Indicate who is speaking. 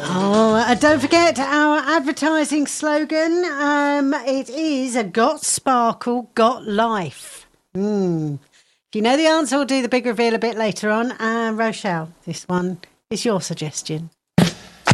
Speaker 1: Oh, don't forget our advertising slogan. It is Got Sparkle, Got Life. If you know the answer, we'll do the big reveal a bit later on. Rochelle, this one is your suggestion.